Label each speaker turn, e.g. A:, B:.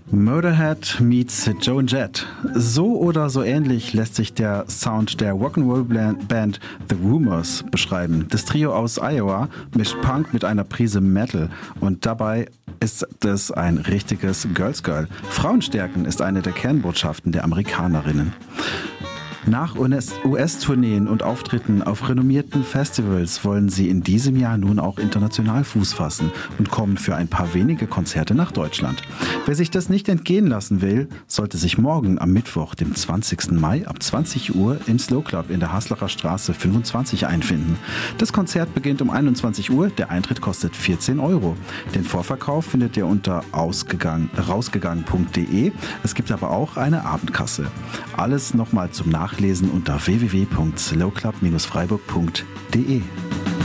A: Motorhead meets Joan Jett. So oder so ähnlich lässt sich der Sound der Rock'n'Roll-Band The Rumors beschreiben. Das Trio aus Iowa mischt Punk mit einer Prise Metal und dabei ist es ein richtiges Girls Girl. Frauenstärken ist eine der Kernbotschaften der Amerikanerinnen. Nach US-Tourneen und Auftritten auf renommierten Festivals wollen sie in diesem Jahr nun auch international Fuß fassen und kommen für ein paar wenige Konzerte nach Deutschland. Wer sich das nicht entgehen lassen will, sollte sich morgen am Mittwoch, dem 20. Mai ab 20 Uhr im Slow Club in der Haslacher Straße 25 einfinden. Das Konzert beginnt um 21 Uhr, der Eintritt kostet 14 €. Den Vorverkauf findet ihr unter rausgegangen.de. Es gibt aber auch eine Abendkasse. Alles nochmal zum Nachlesen unter www.slowclub-freiburg.de.